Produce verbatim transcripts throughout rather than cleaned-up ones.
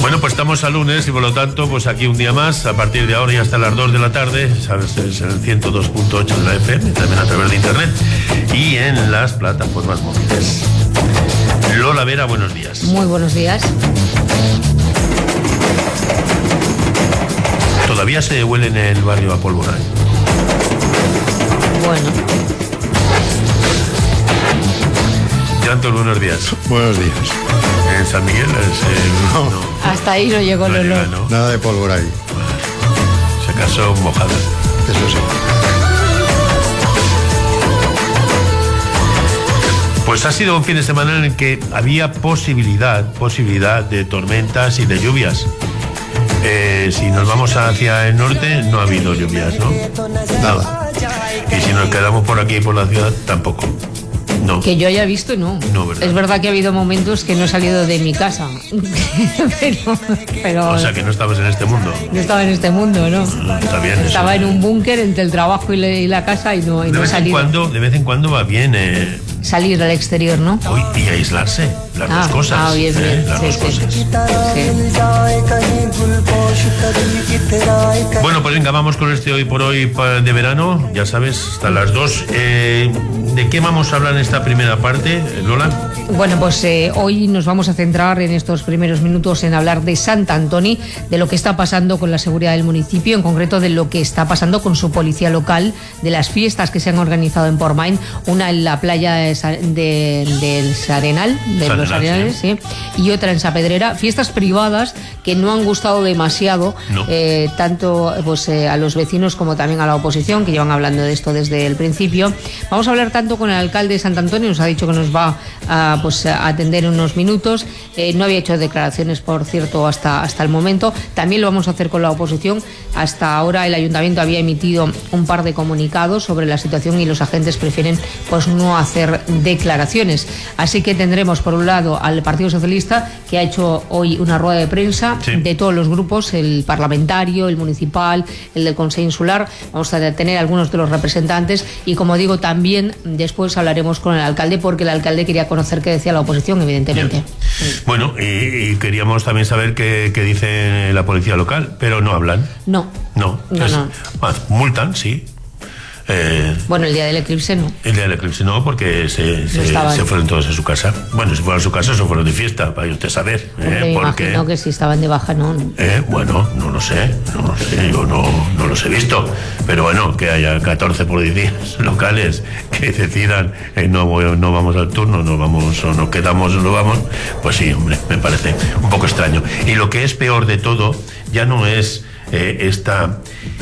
Bueno, pues estamos a lunes y por lo tanto, pues aquí un día más, a partir de ahora y hasta las dos de la tarde, sabes, es en el ciento dos punto ocho de la F M, también a través de internet y en las plataformas móviles. Lola Vera, buenos días. Muy buenos días. Todavía se huele en el barrio a pólvora. Bueno. Llanto, buenos días. Buenos días. En San Miguel es, eh, no. no. Hasta ahí no llegó el No llega, olor. ¿no? Nada de pólvora ahí. Si acaso mojada. Eso sí. Pues ha sido un fin de semana en el que había posibilidad, posibilidad de tormentas y de lluvias. Eh, si nos vamos hacia el norte, no ha habido lluvias, ¿no? Nada. Y si nos quedamos por aquí, por la ciudad, tampoco. No. Que yo haya visto, no. No, ¿verdad? Es verdad que ha habido momentos que no he salido de mi casa. pero, pero O sea, que no estabas en este mundo. no estaba en este mundo, ¿no? Está bien. Estaba eso. en un búnker entre el trabajo y la, y la casa y no, y De no he vez en salido. cuando, de vez en cuando va bien eh, Salir al exterior, ¿no? uy, y aislarse, las Ah, dos cosas. ah, bien, ¿eh? bien. Las Sí, dos sí. cosas. Sí. Bueno, pues venga, vamos con este hoy por hoy pa- de verano, ya sabes, hasta las dos. Eh, ¿De qué vamos a hablar en esta primera parte, Lola? Bueno, pues eh, hoy nos vamos a centrar en estos primeros minutos en hablar de Sant Antoni, de lo que está pasando con la seguridad del municipio, en concreto de lo que está pasando con su policía local, de las fiestas que se han organizado en Portmain, una en la playa de, Sa- de- del Arenal, de San los Arenal, Arenales, sí. sí, y otra en Sapedrera, fiestas privadas que no han gustado demasiado, No. eh, tanto pues, eh, a los vecinos como también a la oposición, que llevan hablando de esto desde el principio. Vamos a hablar tanto con el alcalde de Sant Antoni, nos ha dicho que nos va a, pues, a atender en unos minutos. Eh, no había hecho declaraciones, por cierto, hasta, hasta el momento. También lo vamos a hacer con la oposición. Hasta ahora el ayuntamiento había emitido un par de comunicados sobre la situación y los agentes prefieren pues no hacer declaraciones. Así que tendremos por un lado al Partido Socialista, que ha hecho hoy una rueda de prensa, Sí. de todos los grupos, el parlamentario, el municipal, el del Consejo Insular. Vamos a tener algunos de los representantes y, como digo, también después hablaremos con el alcalde, porque el alcalde quería conocer qué decía la oposición, evidentemente. Bueno, y, y queríamos también saber qué, qué dice la policía local, pero no hablan. No. No. No, Es- no. ah, multan, sí. Eh, Bueno, el día del eclipse no. el día del eclipse no, porque se, se, estaban. se fueron todos a su casa. Bueno, si fueron a su casa, se fueron de fiesta, para usted saber. Hombre, eh, me porque, imagino que si estaban de baja, no. no. eh, bueno, no lo sé, no lo sé, yo no, no los he visto. Pero bueno, que haya catorce policías locales que decidan eh, no, voy- no vamos al turno, no vamos o nos quedamos o no vamos, pues sí, hombre, me parece un poco extraño. Y lo que es peor de todo ya no es eh, esta...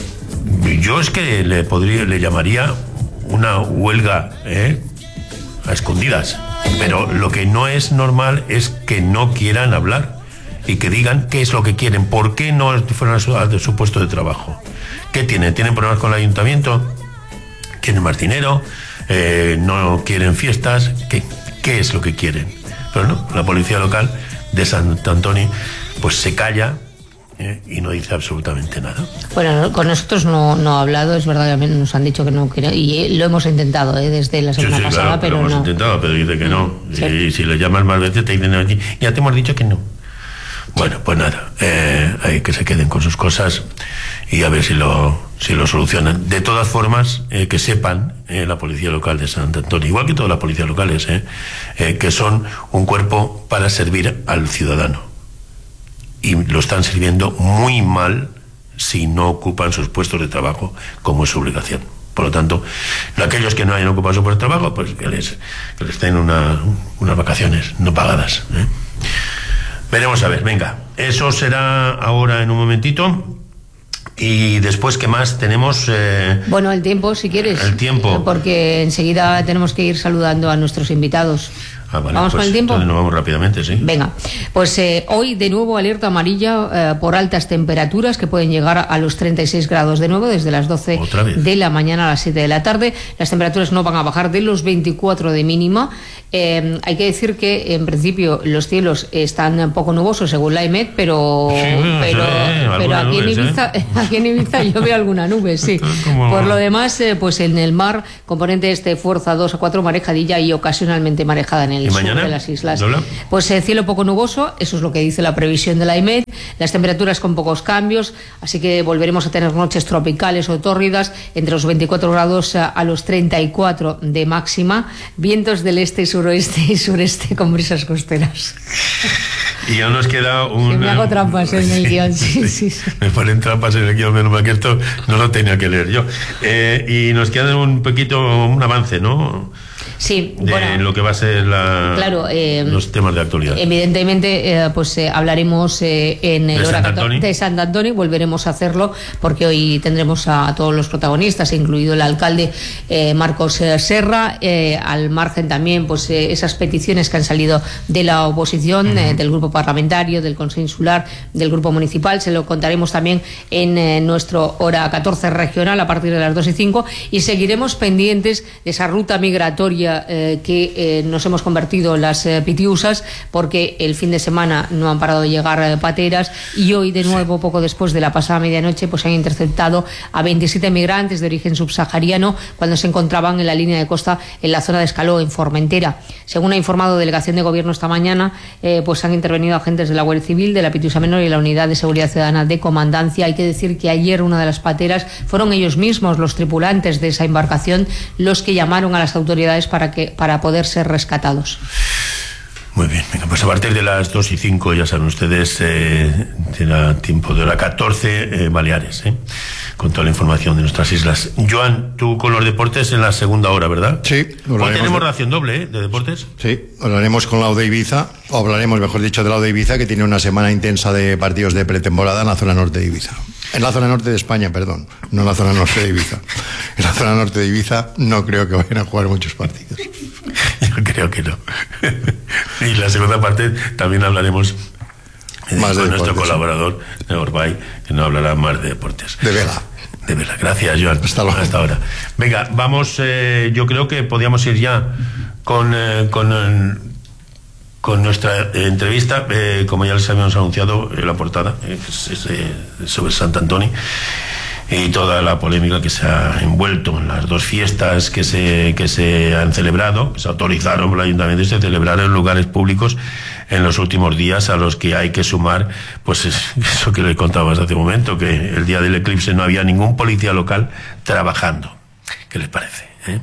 Yo es que le podría, le llamaría una huelga eh, a escondidas, pero lo que no es normal es que no quieran hablar y que digan qué es lo que quieren, por qué no fueron a su, a su puesto de trabajo. ¿Qué tienen? ¿Tienen problemas con el ayuntamiento? ¿Quieren más dinero? Eh, ¿No quieren fiestas? ¿Qué, ¿Qué es lo que quieren? Pero no, la policía local de Sant Antoni pues se calla eh, y no dice absolutamente nada. Bueno, no, con nosotros no, no ha hablado, es verdad que nos han dicho que no quiere, y eh, lo hemos intentado eh, desde la Sí, semana sí, pasada, claro, pero lo hemos no. intentado, pero dice que no. Sí. Y si le llamas más veces te dicen, ya te hemos dicho que no. Bueno, pues nada, eh, hay que se queden con sus cosas y a ver si lo, si lo solucionan. De todas formas, eh, que sepan eh, la policía local de Sant Antoni, igual que todas las policías locales, eh, eh, que son un cuerpo para servir al ciudadano. Y lo están sirviendo muy mal si no ocupan sus puestos de trabajo, como es su obligación. Por lo tanto, aquellos que no hayan ocupado su puesto de trabajo, pues que les, que les den una, unas vacaciones no pagadas, ¿eh? Veremos a ver, venga. Eso será ahora en un momentito. Y después, ¿qué más tenemos? Eh, Bueno, el tiempo, si quieres. El tiempo. Porque enseguida tenemos que ir saludando a nuestros invitados. ah, vale, ¿Vamos pues, con el tiempo? Entonces nos vamos rápidamente, sí. Venga, pues eh, hoy de nuevo alerta amarilla eh, por altas temperaturas que pueden llegar a los treinta y seis grados de nuevo desde las doce ¿Otra vez? de la mañana a las siete de la tarde. Las temperaturas no van a bajar de los veinticuatro de mínima. Eh, hay que decir que en principio los cielos están poco nubosos según la EMET, pero, Sí, bueno, pero, se ve pero algunas aquí, nubes, en Ibiza, ¿eh? aquí en Ibiza yo veo alguna nube, sí. Como- Por lo demás, eh, pues en el mar, componente este fuerza dos a cuatro marejadilla y ocasionalmente marejada en el el sur de las islas. ¿Lola? Pues eh, cielo poco nuboso, eso es lo que dice la previsión de la I M E D, las temperaturas con pocos cambios, así que volveremos a tener noches tropicales o tórridas entre los veinticuatro grados a, a los treinta y cuatro de máxima, vientos del este, suroeste y sureste con brisas costeras. Y ya nos queda un... Que me hago trampas en el guión, sí, sí, sí. Me ponen trampas en el guión, menos mal que esto no lo tenía que leer yo. Eh, y nos queda un poquito, un avance, ¿no? Sí, de bueno, lo que va a ser la, claro, eh, los temas de actualidad. Evidentemente, eh, pues eh, hablaremos eh, en el de hora Sant de Sant Antoni, volveremos a hacerlo porque hoy tendremos a todos los protagonistas, incluido el alcalde eh, Marcos eh, Serra, eh, al margen también pues eh, esas peticiones que han salido de la oposición, uh-huh. eh, del grupo parlamentario, del Consejo Insular, del grupo municipal. Se lo contaremos también en eh, nuestro hora catorce regional a partir de las dos y cinco, y seguiremos pendientes de esa ruta migratoria Eh, que eh, nos hemos convertido en las eh, pitiusas, porque el fin de semana no han parado de llegar eh, pateras, y hoy de nuevo, poco después de la pasada medianoche, pues han interceptado a veintisiete migrantes de origen subsahariano cuando se encontraban en la línea de costa en la zona de Escaló, en Formentera. Según ha informado Delegación de Gobierno esta mañana, eh, pues han intervenido agentes de la Guardia Civil, de la Pitiusa Menor y la Unidad de Seguridad Ciudadana de Comandancia. Hay que decir que ayer una de las pateras fueron ellos mismos, los tripulantes de esa embarcación, los que llamaron a las autoridades para que para poder ser rescatados. Muy bien, venga, pues a partir de las dos y cinco, ya saben ustedes, eh, será tiempo de hora catorce, eh, Baleares, eh, con toda la información de nuestras islas. Joan, tú con los deportes en la segunda hora, ¿verdad? Sí. Hoy tenemos ración doble, ¿eh?, de deportes. Sí, hablaremos con la U de Ibiza, o hablaremos, mejor dicho, de la U de Ibiza, que tiene una semana intensa de partidos de pretemporada en la zona norte de Ibiza. En la zona norte de España, perdón, no en la zona norte de Ibiza. En la zona norte de Ibiza no creo que vayan a jugar muchos partidos. Yo creo que no. Y la segunda parte también hablaremos eh, más con de nuestro deportes, colaborador, ¿sí?, de Orbay, que nos hablará más de deportes. De vela. De vela. Gracias, Joan. Hasta luego. Hasta ahora. Venga, vamos, eh, yo creo que podíamos ir ya con... Eh, con eh, con nuestra eh, entrevista, eh, como ya les habíamos anunciado, eh, la portada eh, es, es, eh, sobre Sant Antoni y toda la polémica que se ha envuelto en las dos fiestas que se, que se han celebrado, que se autorizaron por el ayuntamiento y se celebraron en lugares públicos en los últimos días, a los que hay que sumar pues es, eso que le contabas hace un momento, que el día del eclipse no había ningún policía local trabajando. ¿Qué les parece? ¿Eh?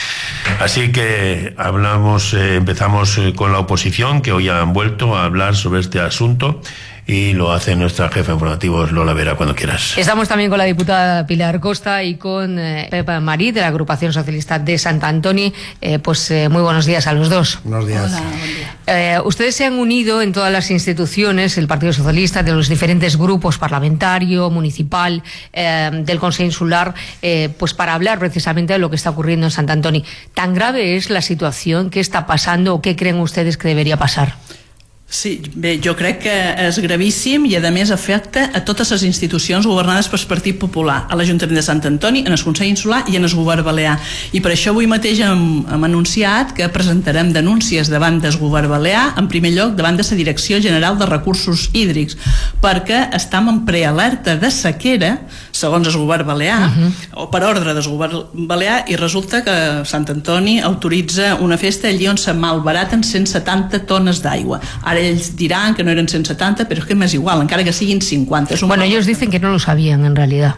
Así que hablamos, eh, empezamos eh, con la oposición, que hoy han vuelto a hablar sobre este asunto, y lo hace nuestra jefa de informativos, Lola Vera, cuando quieras. Estamos también con la diputada Pilar Costa y con eh, Pepa Marí, de la Agrupación Socialista de Sant Antoni. Eh, pues eh, muy buenos días a los dos. Buenos días. Hola, buen día. Eh, ustedes se han unido en todas las instituciones, el Partido Socialista, de los diferentes grupos parlamentario, municipal, eh, del Consejo Insular, eh, pues para hablar precisamente de lo que está ocurriendo en Sant Antoni. ¿Tan grave es la situación? ¿Qué está pasando o qué creen ustedes que debería pasar? Sí, bé, jo crec que és gravíssim i a més afecta a totes les institucions governades pel Partit Popular, a l'Ajuntament de Sant Antoni, en el Consell Insular i en el Govern Balear. I per això avui mateix hem, hem anunciat que presentarem denúncies davant del Govern Balear, en primer lloc davant de la Direcció General de Recursos Hídrics, perquè estem en prealerta de sequera, segons el Govern Balear, uh-huh. o per ordre del Govern Balear, i resulta que Sant Antoni autoritza una festa allí on se malbaraten cent setanta tones d'aigua. Ara ells diran que no eren cent setanta, però és que m'és igual, encara que siguin cinquanta. Bueno, ellos dicen que no lo sabían en realidad.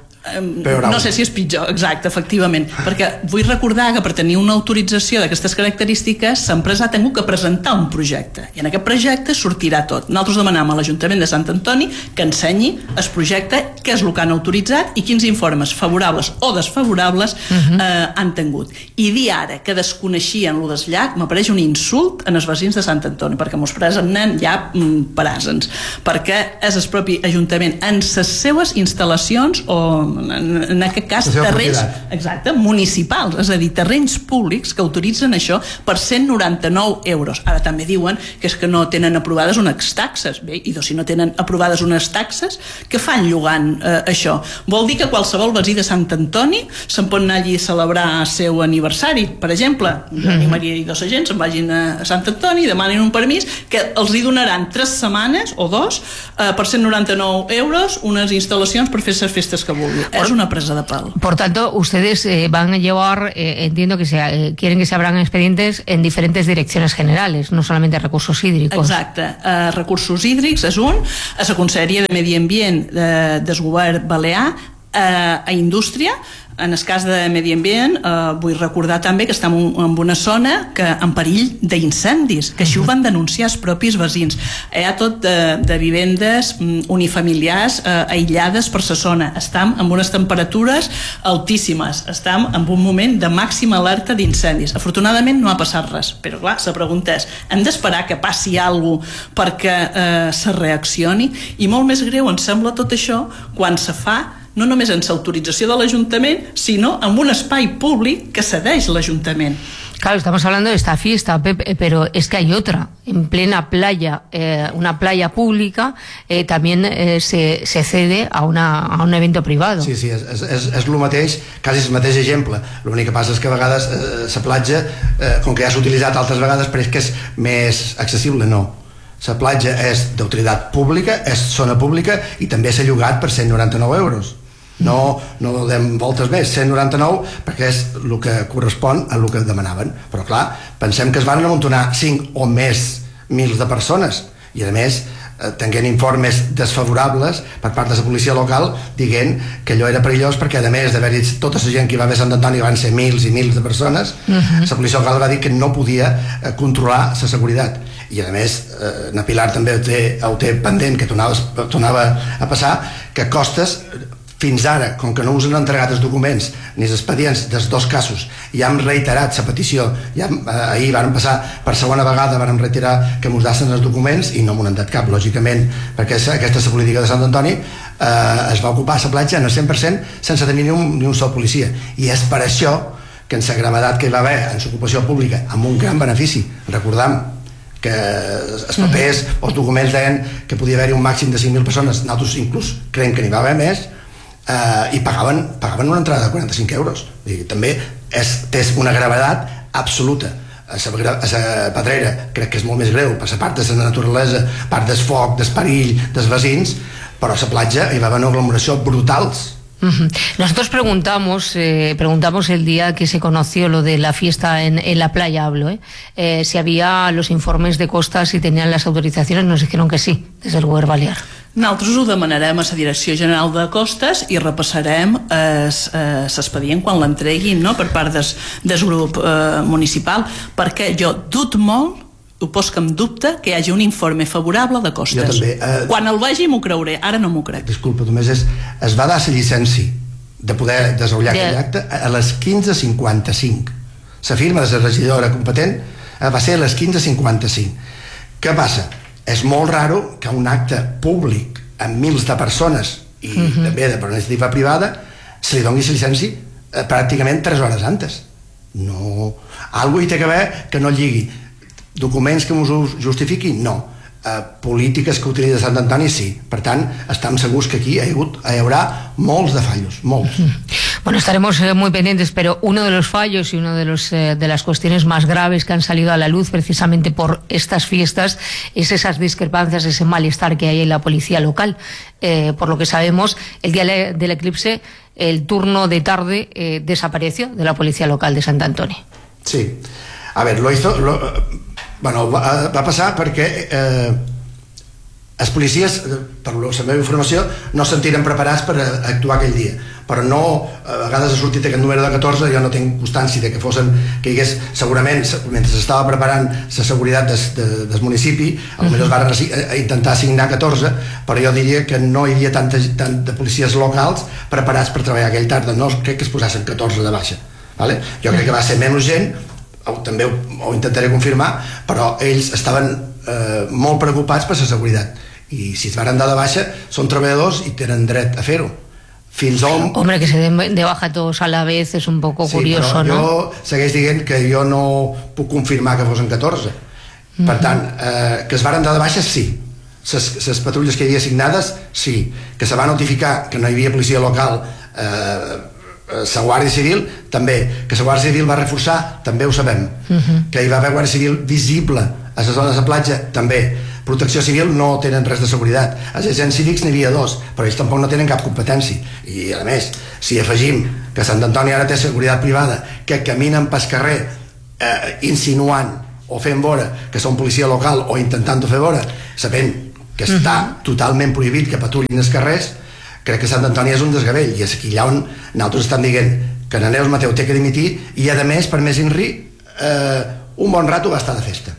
No sé si és pitjor, exacte, efectivament, perquè vull recordar que per tenir una autorització d'aquestes característiques l'empresa ha tingut que presentar un projecte, i en aquest projecte sortirà tot. Nosaltres demanem a l'Ajuntament de Sant Antoni que ensenyi el projecte, què és el que han autoritzat i quins informes favorables o desfavorables uh-huh. eh, han tingut. I dir ara que desconeixien lo del llac m'apareix un insult en els veïns de Sant Antoni, perquè mos presenten ja mm, paràsens, perquè és el propi Ajuntament en les seues instal·lacions o en, en aquest cas terrenys exacte, municipals, és a dir, terrenys públics que autoritzen això per cent noranta-nou euros. Ara també diuen que és que no tenen aprovades unes taxes. Bé, i doncs si no tenen aprovades unes taxes, què fan llogant eh, això? Vol dir que qualsevol veí de Sant Antoni se'n pot anar allí a celebrar el seu aniversari, per exemple. Jo animaria i dos agents se'n vagin a Sant Antoni, demanin un permís que els hi donaran tres setmanes o dos eh, per cent noranta-nou euros unes instal·lacions per fer les festes que vulguin. es una presa de pèl. Por tanto, ustedes eh, van a llevar, eh, entiendo que se, eh, quieren que se abran expedientes en diferentes direcciones generales, no solamente recursos hídricos. Exacte. Uh, recursos hídrics és un, a la Conselleria de Medi Ambient de, del Govern Balear, uh, a Indústria. En el cas de Medi Ambient, eh, vull recordar també que estem en una zona que en perill d'incendis, que així ho van denunciar els propis veïns. Hi ha tot de, de vivendes unifamiliars eh, aïllades per la zona. Estem amb unes temperatures altíssimes. Estem en un moment de màxima alerta d'incendis. Afortunadament no ha passat res, però clar, la pregunta és, hem d'esperar que passi alguna cosa perquè eh, se reaccioni? I molt més greu em sembla tot això quan se fa no només en l'autorització de l'Ajuntament, sino en un espai públic que cedeix l'Ajuntament. Claro, estamos hablando de esta fiesta, Pepe, pero es que hay otra, en plena playa, eh, una playa pública, eh, también eh, se, se cede a, una, a un evento privado. Sí, sí, és, és, és el mateix, quasi el mateix exemple. L'únic que passa és que a vegades eh, la platja, eh, com que ja s'ha utilitzat altres vegades, però és que és més accessible, no. La platja és d'autoritat pública, és zona pública i també s'ha llogat per cent noranta-nou euros. No, no dem voltes més, cent noranta-nou, perquè és el que correspon a el que demanaven. Però clar, pensem que es van amuntonar cinc o més mils de persones i a més eh, tenien informes desfavorables per part de la policia local dient que allò era perillós perquè a més d'haver-hi tota la gent que hi va haver a Sant Antoni van ser mils i mils de persones, uh-huh. La policia local va dir que no podia eh, controlar la seguretat. I a més, eh, na Pilar també ho té, ho té pendent, que tornava, tornava a passar, que costes fins ara, com que no us han entregat els documents ni els expedients dels dos casos i hem reiterat la petició, ja, eh, ahir van passar per segona vegada, van reiterar que ens dassen els documents i no m'ho han dat cap, lògicament, perquè aquesta és la política de Sant Antoni, eh, es va ocupar la platja en el cent per cent sense tenir ni un, ni un sol policia, i és per això que en la gravetat que hi va haver en l'ocupació pública, amb un gran benefici, recordam que els papers, els documents deien que podia haver-hi un màxim de cinc mil persones, nosaltres inclús creiem que n'hi va haver més, Uh, i pagaven, pagaven una entrada de quaranta-cinc euros. I també és, té una gravetat absoluta. A la Pedrera crec que és molt més greu per la part de la naturalesa, part del foc, del perill, dels veïns, però a la platja hi va haver una aglomeració brutals. Uh-huh. Nosotros preguntamos eh, preguntamos el día que se conoció lo de la fiesta en, en la playa, hablo, ¿eh? Eh, si había los informes de costas, si tenían las autorizaciones, nos dijeron que sí, desde el Govern Balear. Nosaltres ho demanarem a la Direcció General de Costes i repassarem l'expedient quan l'entreguin, no?, per part des, del grup eh, municipal, perquè jo dubto molt, ho poso que em dubte, que hi hagi un informe favorable de costes. Jo també, eh, quan el vegi m'ho creuré, ara no m'ho crec. Disculpa, només és, es va dar la llicència de poder desenvolupar de... aquell acte a les quinze cinquanta-cinc. La firma de la regidora competent va ser a les quinze cinquanta-cinc. Què passa? És molt raro que un acte públic amb mils de persones i uh-huh. també de per iniciativa privada se li doni la llicència eh, pràcticament tres hores antes. No, algo hi té que veure que no lligui. Documents que us ho justifiquin? No. Eh, polítiques que utilitza Sant Antoni, sí. Per tant, estem segurs que aquí hi, ha hagut, hi haurà molts de fallos, molts. Bueno, estaremos eh, muy pendientes, pero uno de los fallos y una de, los, eh, de las cuestiones más graves que han salido a la luz precisamente por estas fiestas es esas discrepancias, ese malestar que hay en la policía local. Eh, por lo que sabemos, el día del eclipse, el turno de tarde eh, desapareció de la policía local de Sant Antoni. Sí. A ver, lo hizo... Lo, bueno, va, va passar perquè eh, els policies, per la meva informació, no se sentiren preparats per actuar aquell dia, però no, a vegades ha sortit aquest número de catorze, jo no tinc constància de que fossin, que hi hagués, segurament, mentre s'estava preparant la seguretat des, de, del municipi, potser es van intentar assignar catorze, però jo diria que no hi havia tanta, tanta policies locals preparats per treballar aquell tarda, no crec que es posassin catorze de baixa, vale? Jo crec que va ser menys gent, també ho, ho intentaré confirmar, però ells estaven eh, molt preocupats per la seguretat i si es van dar de baixa són treballadors i tenen dret a fer-ho. Fins on... Hombre, que se den de baja todos a la vez es un poco sí, curioso, però ¿no? Jo segueix dient que jo no puc confirmar que fossin catorze. Per uh-huh. tant, eh, que es van dar de baixa, sí. Les patrulles que hi havia assignades, sí. Que se va notificar que no hi havia policia local, eh, la Guàrdia Civil, també. Que la Guàrdia Civil va reforçar, també ho sabem. Uh-huh. Que hi va haver Guàrdia Civil visible a la zona de la platja, també. Protecció Civil no tenen res de seguretat. Els agents cívics n'hi havia dos, però ells tampoc no tenen cap competència. I a més, si afegim que Sant Antoni ara té seguretat privada, que caminen pel carrer eh, insinuant o fent veure que són policia local o intentant-ho fer veure, sabent que està uh-huh. totalment prohibit que patullin els carrers, crec que Sant Antoni és un desgavell, i és aquí allà on nosaltres estem dient que Neus Mateu té que dimitir, i a més, per més inri, eh, un bon rato va estar de festa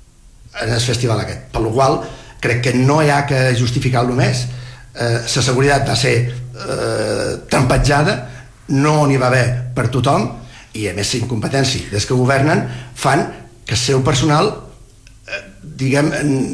en el festival aquest, per la qual crec que no hi ha que justificar-lo més. Eh, la seguretat va ser eh, trampatjada, no n'hi va haver per tothom, i a més la incompetència des que governen fan que el seu personal eh, diguem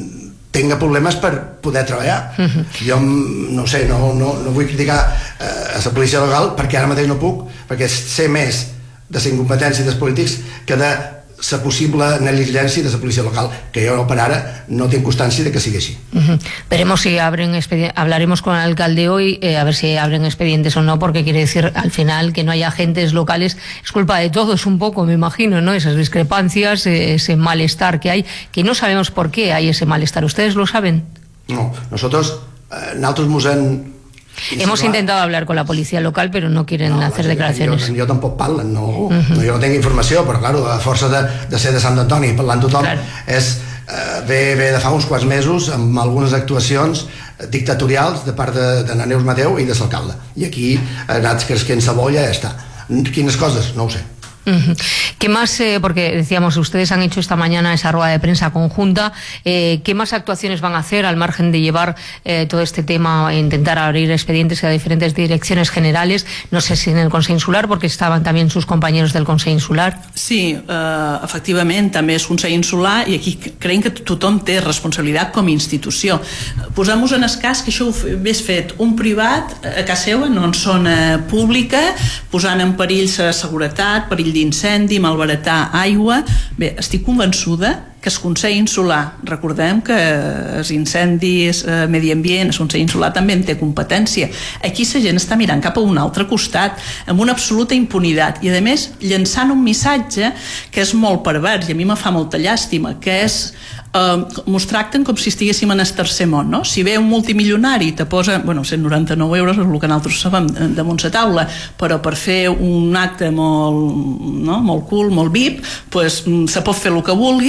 tinga problemes per poder treballar. Uh-huh. Jo no sé, no, no, no vull criticar eh, a la policia local perquè ara mateix no puc, perquè sé més de la incompetència dels polítics que de la possible negligència de la policia local, que yo para ahora no tengo constancia de que sigue así. Uh-huh. Veremos si abren expedientes, hablaremos con el alcalde hoy, eh, a ver si abren expedientes o no, porque quiere decir al final que no haya agentes locales, es culpa de todos un poco, me imagino, ¿no? Esas discrepancias, eh, ese malestar que hay, que no sabemos por qué hay ese malestar. ¿Ustedes lo saben? No, nosotros, eh, nosotros hemos en... Hemos intentado hablar con la policía local, pero no quieren no, hacer declaraciones. Jo, jo tampoc parlen, no, uh -huh. no, jo no tinc informació, però claro, a força de, de ser de Sant Antoni parlant tothom, claro. és eh, ve, ve de fa uns quants mesos amb algunes actuacions dictatorials de part de, de Neus Mateu i de l'alcalde. I aquí ha anat cresquent la bolla i ja està. Quines coses? No ho sé. Uh-huh. ¿Qué más, eh, porque decíamos, ustedes han hecho esta mañana esa rueda de prensa conjunta, eh, ¿qué más actuaciones van a hacer al margen de llevar eh, todo este tema e intentar abrir expedientes a diferentes direcciones generales? No sé si en el Consell Insular, porque estaban también sus compañeros del Consell Insular. Sí, eh, efectivament, també és Consell Insular, i aquí creiem que tothom té responsabilitat com a institució. Posem-nos en el cas que això ho hagués fet un privat a casa seva, no en zona pública, posant en perill la seguretat, perill d'incendi, malbaratar aigua. Bé, estic convençuda que el Consell Insular, recordem que els incendis, eh, medi ambient, el Consell Insular també en té competència. Aquí la gent està mirant cap a un altre costat, amb una absoluta impunitat, i a més llançant un missatge que és molt pervers, i a mi me fa molta llàstima, que és eh, mos tracten com si estiguéssim en el tercer món, no? Si ve un multimilionari i te posa, bueno, cent noranta-nou euros, és el que nosaltres sabem damunt la taula, però per fer un acte molt, no? molt cool, molt V I P, pues, se pot fer el que vulgui,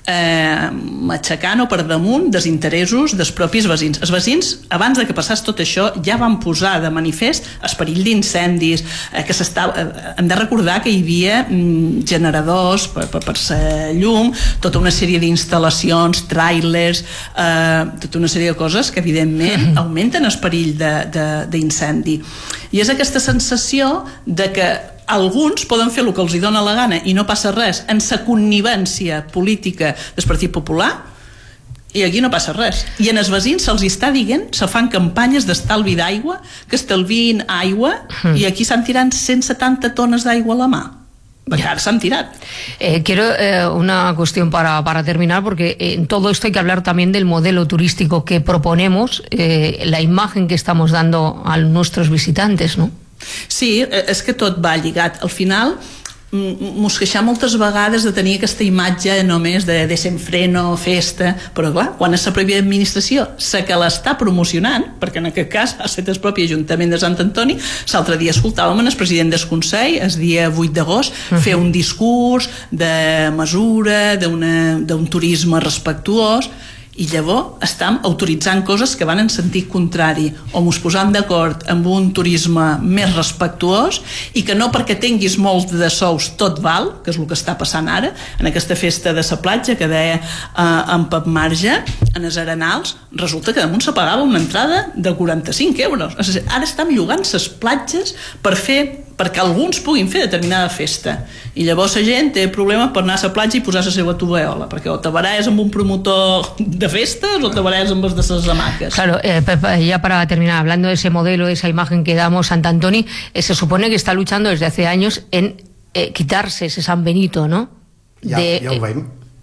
eh, matxacant o per damunt dels interessos dels propis veïns. Els veïns, abans de que passés tot això, ja van posar de manifest el perill d'incendis, eh, que s'estava, eh, hem de recordar que hi havia mm, generadors per, per, per la llum, tota una sèrie d'instal·lacions, tràilers, eh, tota una sèrie de coses que evidentment augmenten el perill d'incendi. I és aquesta sensació de que alguns poden fer el que els hi dona la gana i no passa res, en sa connivència política del Partit Popular, i aquí no passa res. I en els veïns se'ls està dient, se fan campanyes d'estalvi d'aigua, que estalviïn aigua, i aquí s'han tirat cent setanta tones d'aigua a la mà. Ya. Se han tirado. Eh, quiero eh, una cuestión para, para terminar, porque en todo esto hay que hablar también del modelo turístico que proponemos, eh, la imagen que estamos dando a nuestros visitantes, ¿no? Sí, és que tot va lligat. Al final, mos queixam moltes vegades de tenir aquesta imatge només de desenfreno, festa, però clar, quan és la pròpia administració la que l'està promocionant, perquè en aquest cas ha estat el propi Ajuntament de Sant Antoni. L'altre dia escoltàvem el president del Consell, el dia vuit d'agost, fer un discurs de mesura, d'un turisme respectuós, i llavors estem autoritzant coses que van en sentit contrari, o ens posam d'acord amb un turisme més respectuós, i que no perquè tinguis molts de sous tot val, que és el que està passant ara en aquesta festa de la platja que deia eh, en Pep Marge, en els Arenals, resulta que damunt se pagava una entrada de quaranta-cinc euros. És a dir, ara estem llogant les platges per fer perquè alguns puguin fer determinada festa, i llavors la gent té problemes per anar a la platja i posar la seva tovallola, perquè o te baralles amb un promotor de festes o te baralles amb els de les hamaques. Claro, eh, ya para terminar, hablando de ese modelo, de esa imagen que damos, Sant Antoni, eh, se supone que está luchando desde hace años en eh, quitarse ese San Benito, ¿no? Ja, de, ja ho veiem.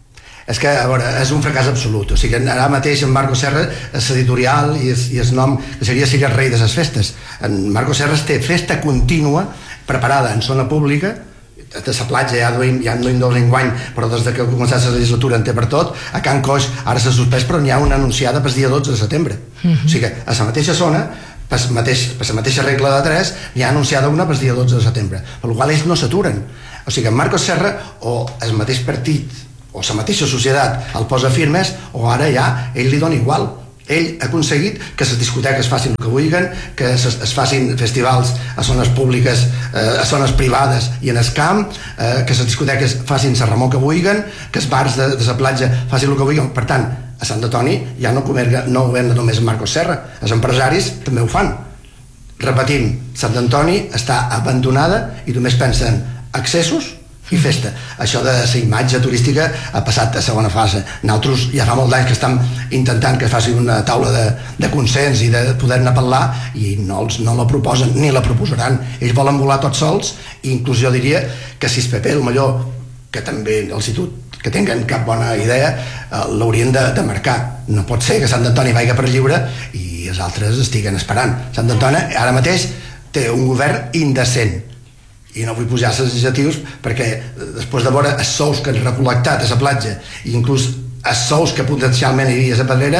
És que, a veure, és un fracàs absolut. O sigui, ara mateix en Marco Serra és l'editorial i el nom que seria seria el rei de les festes. En Marco Serra té festa contínua preparada en zona pública, de la platja ja duim, ja en duim dos enguany, però des de que ha començat la legislatura en té per tot. A Can Coix ara s'ha suspès, però n'hi ha una anunciada pel dia dotze de setembre. Uh-huh. O sigui que a la mateixa zona, per la mateix, per la mateixa regla de tres, n'hi ha anunciada una pel dia dotze de setembre, per la qual ells no s'aturen. O sigui que en Marcos Serra o el mateix partit o la mateixa societat el posa firmes, o ara ja ell li dona igual. Ell ha aconseguit que les discoteques facin el que vulguin, que es, es facin festivals a zones públiques, eh, a zones privades i en el camp, eh, que les discoteques facin la remor que vulguin, que els bars de, de la platja facin el que vulguin. Per tant, a Sant Antoni ja no comerga, no governa només Marcos Serra, els empresaris també ho fan. Repetim, Sant Antoni està abandonada i només pensen accessos i festa. Això de la imatge turística ha passat a segona fase. Nosaltres ja fa molt d'anys que estem intentant que faci una taula de, de consens i de poder-ne parlar i no, els, no la proposen ni la proposaran. Ells volen volar tots sols i inclús jo diria que si el P P, el millor que també l'institut que tinguen cap bona idea, eh, l'haurien de, de marcar. No pot ser que Sant Antoni vagi per lliure i els altres estiguen esperant. Sant Antoni ara mateix té un govern indecent i no vull pujar els adjectius perquè després de veure els sous que han recol·lectat a la platja i inclús els sous que potencialment hi havia a la pedrera,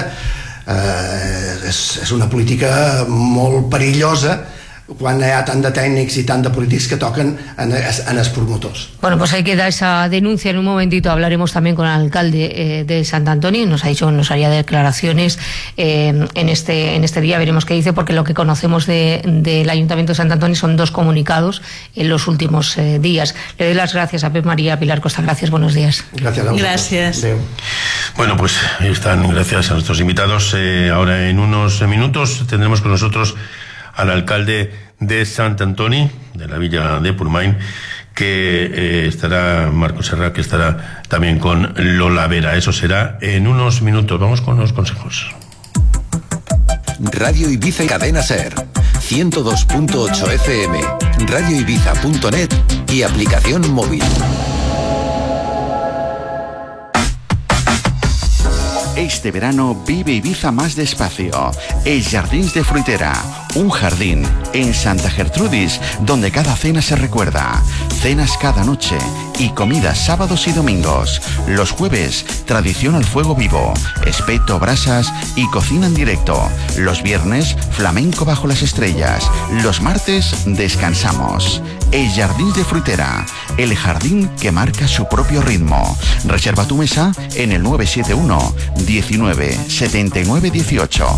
eh, és, és una política molt perillosa quan hi ha tant de tècnics i tant de polítics que toquen en, en els promotors. Bueno, pues ahí queda esa denuncia. En un momentito hablaremos también con el alcalde eh, de Sant Antoni. Nos ha dicho que nos haría declaraciones eh, en este en este día. Veremos qué dice, porque lo que conocemos de, del Ayuntamiento de Sant Antoni son dos comunicados en los últimos eh, días. Le doy las gracias a Pep María. Pilar Costa, gracias, buenos días. Gracias a vosotros. Gracias. Adeu. Bueno, pues ahí están, gracias a nuestros invitados. Eh, ahora en unos minutos tendremos con nosotros al alcalde de Sant Antoni, de la villa de Purmain, que eh, estará, Marcos Serra, que estará también con Lola Vera. Eso será en unos minutos. Vamos con los consejos. Radio Ibiza y Cadena Ser, ciento dos punto ocho F M, radio ibiza punto net y aplicación móvil. Este verano vive Ibiza más despacio. Es Jardins de Fruitera, un jardín en Santa Gertrudis donde cada cena se recuerda. Cenas cada noche y comidas sábados y domingos. Los jueves, tradición al fuego vivo, espeto, brasas y cocina en directo. Los viernes, flamenco bajo las estrellas. Los martes, descansamos. El Jardins de Fruitera, el jardín que marca su propio ritmo. Reserva tu mesa en el nueve siete uno, diecinueve, setenta y nueve, dieciocho.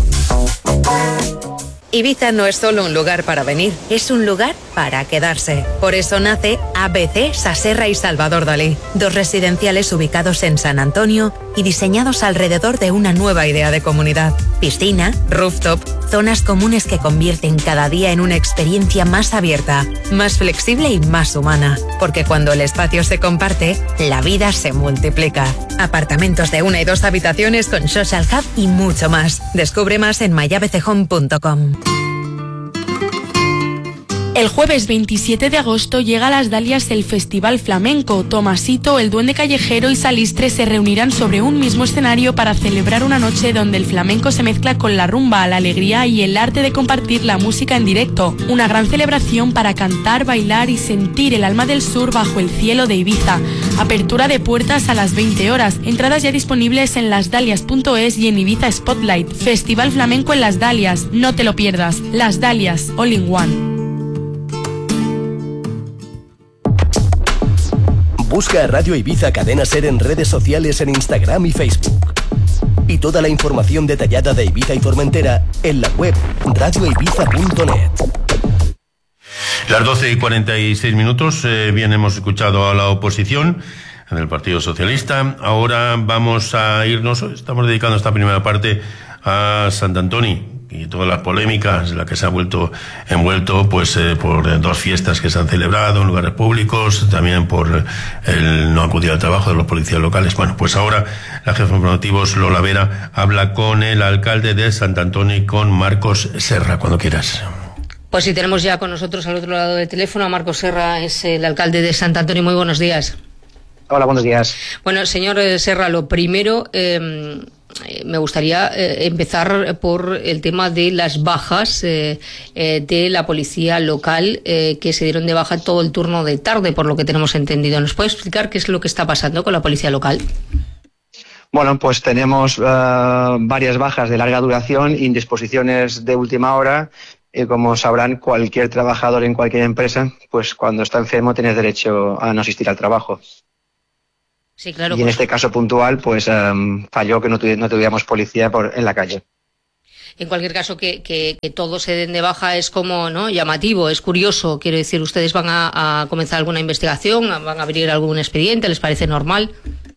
Ibiza no es solo un lugar para venir, es un lugar para quedarse. Por eso nace A B C, Saserra y Salvador Dalí, dos residenciales ubicados en San Antonio y diseñados alrededor de una nueva idea de comunidad. Piscina, rooftop, zonas comunes que convierten cada día en una experiencia más abierta, más flexible y más humana. Porque cuando el espacio se comparte, la vida se multiplica. Apartamentos de una y dos habitaciones con social hub y mucho más. Descubre más en my a b c home punto com. El jueves veintisiete de agosto llega a Las Dalias el Festival Flamenco. Tomasito, el Duende Callejero y Salistre se reunirán sobre un mismo escenario para celebrar una noche donde el flamenco se mezcla con la rumba, la alegría y el arte de compartir la música en directo. Una gran celebración para cantar, bailar y sentir el alma del sur bajo el cielo de Ibiza. Apertura de puertas a las veinte horas. Entradas ya disponibles en las dalias punto es y en Ibiza Spotlight. Festival Flamenco en Las Dalias. No te lo pierdas. Las Dalias, all in one. Busca a Radio Ibiza Cadena Ser en redes sociales en Instagram y Facebook. Y toda la información detallada de Ibiza y Formentera en la web radio ibiza punto net. Las doce y cuarenta y seis minutos, eh, bien hemos escuchado a la oposición en el Partido Socialista. Ahora vamos a irnos, estamos dedicando esta primera parte a Sant Antoni y todas las polémicas en las que se ha vuelto envuelto, pues eh, por dos fiestas que se han celebrado en lugares públicos, también por el no acudir al trabajo de los policías locales. Bueno, pues ahora la jefa de informativos, Lola Vera, habla con el alcalde de Sant Antoni, con Marcos Serra, cuando quieras. Pues sí, tenemos ya con nosotros al otro lado del teléfono a Marcos Serra, es el alcalde de Sant Antoni. Muy buenos días. Hola, buenos días. Bueno, señor Serra, lo primero, eh, me gustaría eh, empezar por el tema de las bajas eh, eh, de la policía local eh, que se dieron de baja todo el turno de tarde, por lo que tenemos entendido. ¿Nos puede explicar qué es lo que está pasando con la policía local? Bueno, pues tenemos uh, varias bajas de larga duración, indisposiciones de última hora. Y como sabrán, cualquier trabajador en cualquier empresa, pues cuando está enfermo tiene derecho a no asistir al trabajo. Sí, claro. Y en pues... este caso puntual, pues um, falló que no, tuvi- no tuviéramos policía por, en la calle. En cualquier caso, que, que, que todos se den de baja es como, ¿no?, llamativo, es curioso. Quiero decir, ¿ustedes van a, a comenzar alguna investigación? ¿Van a abrir algún expediente? ¿Les parece normal?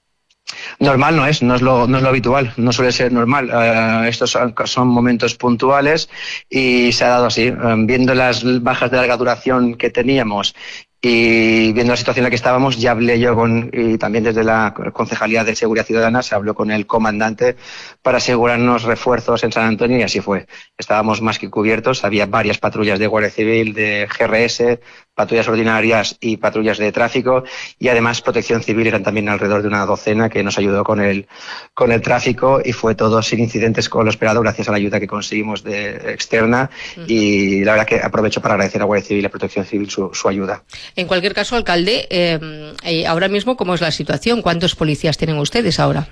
Normal no es, no es lo, no es lo habitual, no suele ser normal. Uh, estos son, son momentos puntuales y se ha dado así. Um, viendo las bajas de larga duración que teníamos y viendo la situación en la que estábamos, ya hablé yo con, y también desde la Concejalía de Seguridad Ciudadana, se habló con el comandante para asegurarnos refuerzos en San Antonio y así fue. Estábamos más que cubiertos, había varias patrullas de Guardia Civil, de G R S, patrullas ordinarias y patrullas de tráfico y además Protección Civil, eran también alrededor de una docena que nos ayudó con el, con el tráfico y fue todo sin incidentes con lo esperado gracias a la ayuda que conseguimos de externa uh-huh. y la verdad que aprovecho para agradecer a Guardia Civil y a Protección Civil su, su ayuda. En cualquier caso, alcalde, eh, ahora mismo, ¿cómo es la situación? ¿Cuántos policías tienen ustedes ahora?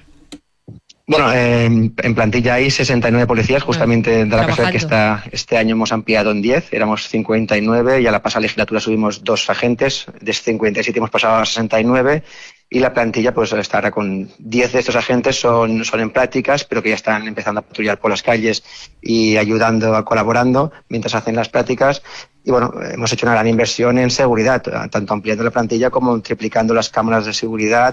Bueno, eh, en plantilla hay sesenta y nueve policías, justamente de la casualidad que esta, este año hemos ampliado en diez, éramos cincuenta y nueve y a la pasada legislatura subimos dos agentes, de cincuenta y siete hemos pasado a sesenta y nueve y la plantilla pues estará con diez de estos agentes, son, son en prácticas, pero que ya están empezando a patrullar por las calles y ayudando, colaborando mientras hacen las prácticas. Y bueno, hemos hecho una gran inversión en seguridad, tanto ampliando la plantilla como triplicando las cámaras de seguridad,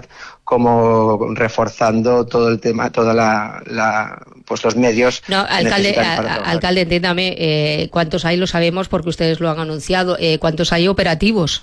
como reforzando todo el tema, toda la, la pues los medios. No, alcalde, a, alcalde, entiéndame, eh, ¿cuántos hay? Lo sabemos porque ustedes lo han anunciado. Eh, ¿Cuántos hay operativos?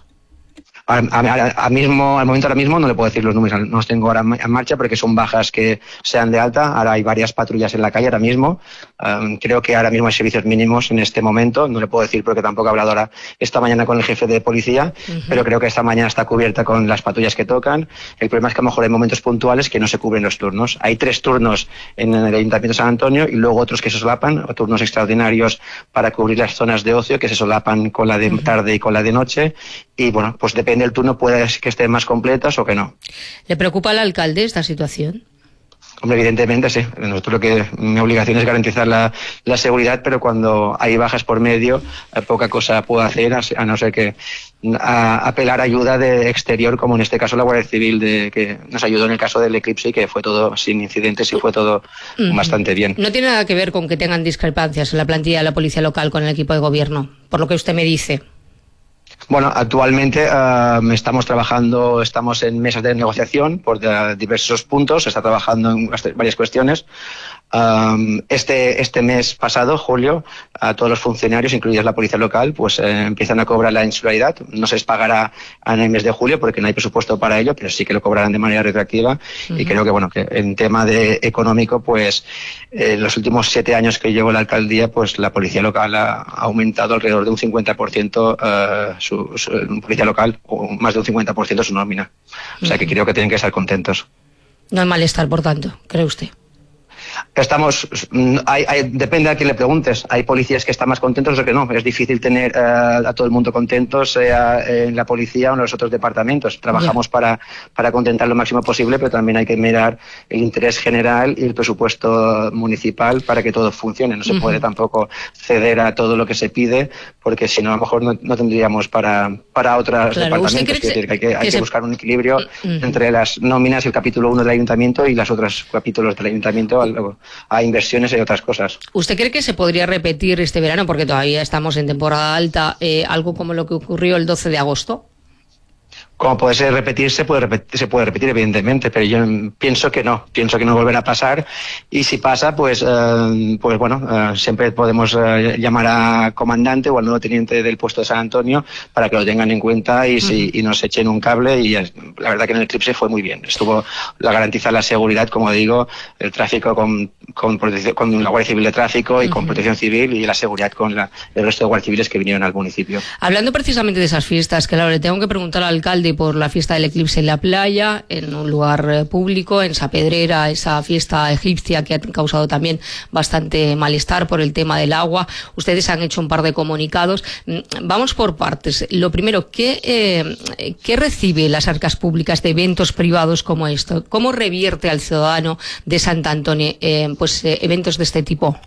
A, a, a mismo, al momento ahora mismo no le puedo decir los números, no los tengo ahora en marcha porque son bajas que sean de alta. Ahora hay varias patrullas en la calle ahora mismo. Um, creo que ahora mismo hay servicios mínimos en este momento. No le puedo decir porque tampoco he hablado ahora esta mañana con el jefe de policía, uh-huh. pero creo que esta mañana está cubierta con las patrullas que tocan. El problema es que a lo mejor hay momentos puntuales que no se cubren los turnos. Hay tres turnos en el Ayuntamiento de San Antonio y luego otros que se solapan, turnos extraordinarios para cubrir las zonas de ocio que se solapan con la de uh-huh. tarde y con la de noche. Y bueno, pues depende del turno, puede que estén más completas o que no. ¿Le preocupa al alcalde esta situación? Hombre, evidentemente sí. Nosotros lo que mi obligación es garantizar la, la seguridad, pero cuando hay bajas por medio, poca cosa puedo hacer, a no ser que a, apelar a ayuda de exterior, como en este caso la Guardia Civil, de, que nos ayudó en el caso del eclipse y que fue todo sin incidentes y fue todo mm. bastante bien. No tiene nada que ver con que tengan discrepancias en la plantilla de la policía local con el equipo de gobierno, por lo que usted me dice. Bueno, actualmente uh, estamos trabajando, estamos en mesas de negociación por de, diversos puntos, se está trabajando en varias cuestiones. Um, este, este mes pasado, julio, a todos los funcionarios, incluidos la policía local, pues eh, empiezan a cobrar la insularidad. No se les pagará en el mes de julio porque no hay presupuesto para ello, pero sí que lo cobrarán de manera retroactiva. Uh-huh. Y creo que, bueno, que en tema de económico, pues en eh, los últimos siete años que llevo la alcaldía, pues la policía local ha aumentado alrededor de un cincuenta por ciento uh, su, su policía local, o más de un cincuenta por ciento su nómina. O sea que uh-huh. creo que tienen que estar contentos. No hay malestar, por tanto, ¿cree usted? Estamos, hay, hay, depende a quién le preguntes. Hay policías que están más contentos o que no. Es difícil tener uh, a todo el mundo contento, sea en la policía o en los otros departamentos. Trabajamos yeah. para, para contentar lo máximo posible, pero también hay que mirar el interés general y el presupuesto municipal para que todo funcione. No se uh-huh. puede tampoco ceder a todo lo que se pide, porque si no, a lo mejor no, no tendríamos para, para otros claro, departamentos. Que, decir, que hay que, que, hay que buscar un equilibrio uh-huh. entre las nóminas, el capítulo uno del ayuntamiento y los otros capítulos del ayuntamiento a inversiones y otras cosas. ¿Usted cree que se podría repetir este verano, porque todavía estamos en temporada alta, eh, algo como lo que ocurrió el doce de agosto? Como puede ser repetirse, puede repetir, se puede repetir evidentemente, pero yo pienso que no, pienso que no volverá a pasar y si pasa, pues, eh, pues bueno, eh, siempre podemos eh, llamar a comandante o al nuevo teniente del puesto de San Antonio para que lo tengan en cuenta y, uh-huh. si, y nos echen un cable y eh, la verdad que en el eclipse fue muy bien, estuvo la garantizar la seguridad, como digo, el tráfico con, con, con la Guardia Civil de Tráfico y uh-huh. con Protección Civil y la seguridad con la, el resto de guardias civiles que vinieron al municipio. Hablando precisamente de esas fiestas, que claro, le tengo que preguntar al alcalde alcalde por la fiesta del eclipse en la playa, en un lugar eh, público, en Sa Pedrera, esa fiesta egipcia que ha causado también bastante malestar por el tema del agua. Ustedes han hecho un par de comunicados. Vamos por partes. Lo primero, ¿qué, eh, ¿qué recibe las arcas públicas de eventos privados como esto? ¿Cómo revierte al ciudadano de Sant Antoni eh, pues, eh, eventos de este tipo?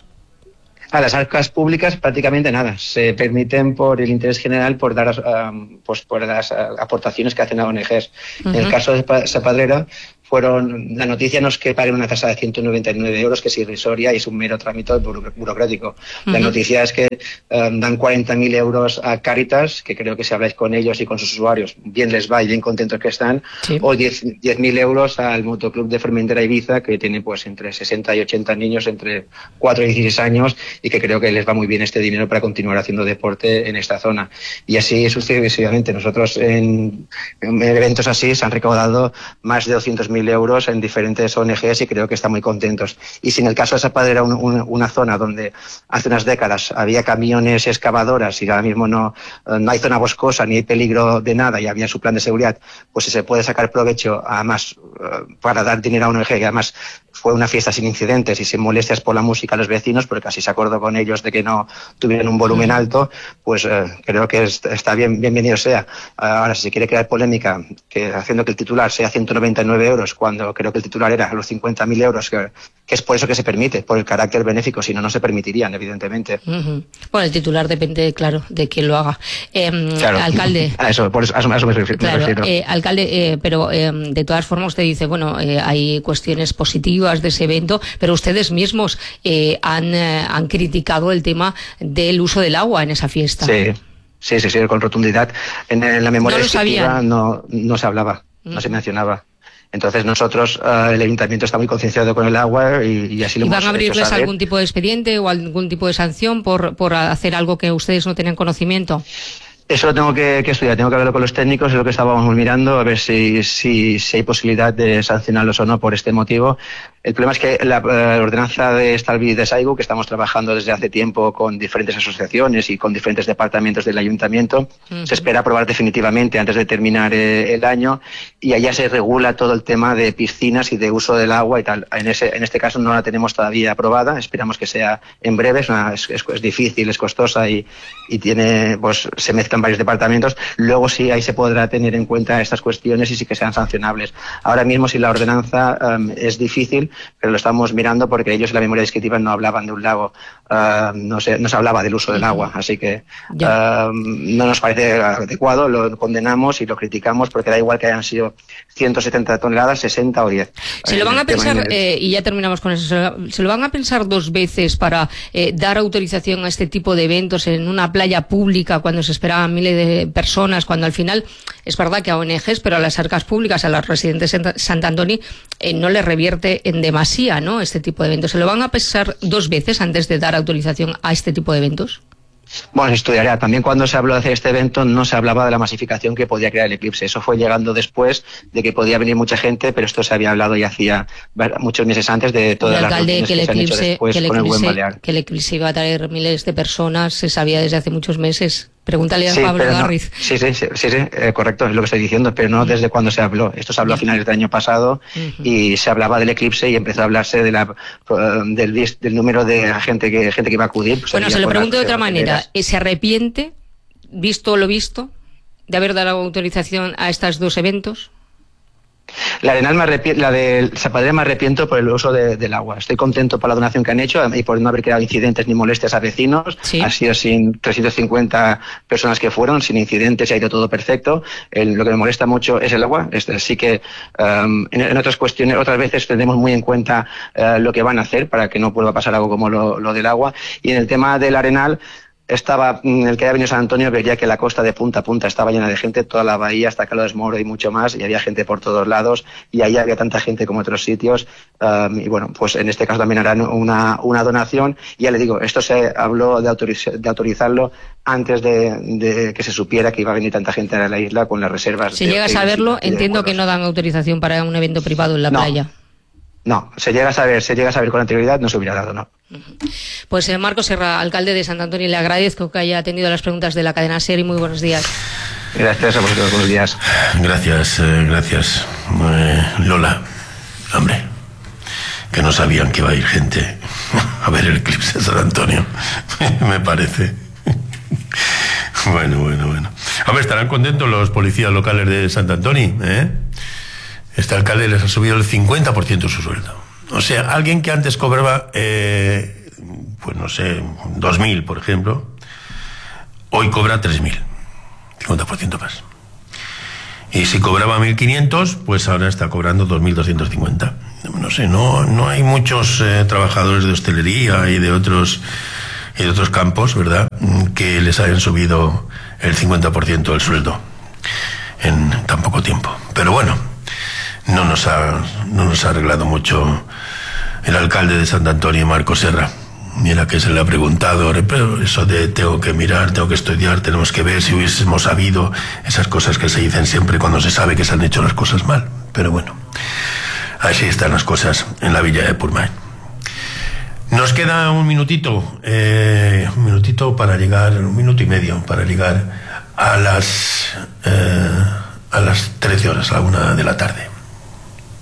A las arcas públicas prácticamente nada. Se permiten por el interés general por dar um, pues por las uh, aportaciones que hacen a O N Ges. Uh-huh. En el caso de Sa Pedrera, fueron, la noticia no es que paguen una tasa de ciento noventa y nueve euros, que es irrisoria y es un mero trámite buro, burocrático. Uh-huh. La noticia es que um, dan cuarenta mil euros a Cáritas, que creo que si habláis con ellos y con sus usuarios, bien les va y bien contentos que están, sí. O diez mil euros al Motoclub de Formentera Ibiza, que tiene pues entre sesenta y ochenta niños entre cuatro y dieciséis años, y que creo que les va muy bien este dinero para continuar haciendo deporte en esta zona. Y así sucesivamente. Nosotros en, en eventos así se han recaudado más de doscientos mil euros en diferentes O N Ges y creo que están muy contentos. Y si en el caso de Sa Pedrera, un, un, una zona donde hace unas décadas había camiones excavadoras y ahora mismo no, no hay zona boscosa ni hay peligro de nada y había su plan de seguridad, pues si se puede sacar provecho además para dar dinero a O N Ge, que además fue una fiesta sin incidentes y sin molestias por la música a los vecinos, porque así se acordó con ellos de que no tuvieran un volumen alto, pues eh, creo que es, está bien, bienvenido sea. Ahora, si se quiere crear polémica, que haciendo que el titular sea ciento noventa y nueve euros, cuando creo que el titular era los cincuenta mil euros, que, que es por eso que se permite, por el carácter benéfico, si no, no se permitirían, evidentemente. Uh-huh. Bueno, el titular depende, claro, de quién lo haga. Eh, claro. Alcalde. A eso, por eso, a eso, a eso me refiero. Claro, me refiero. Eh, alcalde, eh, pero eh, de todas formas usted dice, bueno, eh, hay cuestiones positivas de ese evento, pero ustedes mismos eh, han, eh, han criticado el tema del uso del agua en esa fiesta. Sí, sí, sí, sí, con rotundidad. En, en la memoria no descriptiva no, no se hablaba, uh-huh. no se mencionaba. Entonces nosotros, uh, el ayuntamiento está muy concienciado con el agua y, y así lo ¿Y hemos van a abrirles hecho saber. algún tipo de expediente o algún tipo de sanción por, por hacer algo que ustedes no tenían conocimiento? Eso lo tengo que, que estudiar, tengo que hablarlo con los técnicos, es lo que estábamos mirando, a ver si, si, si hay posibilidad de sancionarlos o no por este motivo. El problema es que la, la ordenanza de Estalvi de Saigu, que estamos trabajando desde hace tiempo con diferentes asociaciones y con diferentes departamentos del ayuntamiento, uh-huh. se espera aprobar definitivamente antes de terminar eh, el año, y allá se regula todo el tema de piscinas y de uso del agua y tal. En, ese, en este caso no la tenemos todavía aprobada, esperamos que sea en breve, es, una, es, es, es difícil, es costosa y, y tiene, pues se mezclan varios departamentos. Luego sí, ahí se podrá tener en cuenta estas cuestiones y sí que sean sancionables. Ahora mismo, si la ordenanza um, es difícil, pero lo estamos mirando porque ellos en la memoria descriptiva no hablaban de un lago, uh, no, se, no se hablaba del uso del agua, así que uh, no nos parece adecuado, lo condenamos y lo criticamos porque da igual que hayan sido ciento setenta toneladas, sesenta o diez. Se lo van a pensar, eh, y ya terminamos con eso, se lo van a pensar dos veces para eh, dar autorización a este tipo de eventos en una playa pública cuando se esperaban miles de personas, cuando al final es verdad que a O N Ges, pero a las arcas públicas, a los residentes de Sant Antoni, eh, no les revierte en demasía, ¿no?, este tipo de eventos. ¿Se lo van a pensar dos veces antes de dar autorización a este tipo de eventos? Bueno, se estudiaría. También cuando se habló de hacer este evento no se hablaba de la masificación que podía crear el eclipse. Eso fue llegando después de que podía venir mucha gente, pero esto se había hablado ya hacía muchos meses antes de todas las reuniones que, que se han hecho después con el Buen Balear. Que el eclipse iba a traer miles de personas se sabía desde hace muchos meses. Pregúntale a sí, Pablo Garriz. No, sí, sí, sí, sí, sí eh, correcto, es lo que estoy diciendo, pero no desde cuando se habló. Esto se habló a finales del año pasado uh-huh. y se hablaba del eclipse y empezó a hablarse de la, uh, del, del número de gente que, gente que iba a acudir. Pues bueno, se lo pregunto de otra manera. ¿Se arrepiente, visto lo visto, de haber dado autorización a estos dos eventos? La Arenal me arrepiento, la de Sa Pedrera me arrepiento por el uso de, del agua. Estoy contento por la donación que han hecho y por no haber creado incidentes ni molestias a vecinos. ¿Sí? Ha sido sin trescientas cincuenta personas que fueron, sin incidentes, y ha ido todo perfecto. El, lo que me molesta mucho es el agua. Este, sí que um, en, en otras cuestiones, otras veces tendremos muy en cuenta uh, lo que van a hacer para que no vuelva a pasar algo como lo, lo del agua. Y en el tema del Arenal, estaba, el que había venido a San Antonio veía que la costa de punta a punta estaba llena de gente, toda la bahía hasta Calo de Moro y mucho más, y había gente por todos lados, y ahí había tanta gente como en otros sitios, um, y bueno, pues en este caso también harán una, una donación, y ya le digo, esto se habló de, autoriz- de autorizarlo antes de, de que se supiera que iba a venir tanta gente a la isla con las reservas. Si llegas a verlo, entiendo que no dan autorización para un evento privado en la no. playa. No, se llega a saber, se llega a saber con anterioridad, no se hubiera dado, no. Pues eh, Marcos Serra, alcalde de Sant Antoni, le agradezco que haya atendido las preguntas de la cadena SER y muy buenos días. Gracias a vosotros, buenos días. Gracias, eh, gracias. Eh, Lola, hombre, que no sabían que iba a ir gente a ver el eclipse de San Antonio, me parece. Bueno, bueno, bueno. Hombre, estarán contentos los policías locales de Sant Antoni, ¿eh? Este alcalde les ha subido el cincuenta por ciento su sueldo. O sea, alguien que antes cobraba, eh, pues no sé, dos mil, por ejemplo, hoy cobra tres mil, cincuenta por ciento más. Y si cobraba mil quinientos, pues ahora está cobrando dos mil doscientos cincuenta. No sé, no, no hay muchos eh, trabajadores de hostelería y de otros y de otros campos, ¿verdad?, que les hayan subido el cincuenta por ciento del sueldo en tan poco tiempo. Pero bueno, no nos ha, no nos ha arreglado mucho el alcalde de Sant Antoni, Marco Serra. Mira que se le ha preguntado, pero eso de tengo que mirar, tengo que estudiar, tenemos que ver, si hubiésemos sabido, esas cosas que se dicen siempre cuando se sabe que se han hecho las cosas mal. Pero bueno, así están las cosas en la villa de Purmain. Nos queda un minutito, eh, un minutito para llegar, un minuto y medio para llegar a las, eh, a las trece horas, a la una de la tarde.